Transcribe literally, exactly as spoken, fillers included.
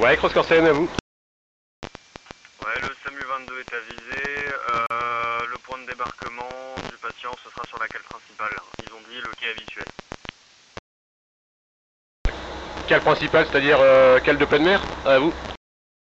Ouais, Cross-Corsen, à vous. Ouais, le SAMU vingt-deux est avisé. Euh, le point de débarquement du patient, ce sera sur la cale principale. Ils ont dit le quai habituel. Cale principale, c'est-à-dire euh, cale de pleine mer? À vous.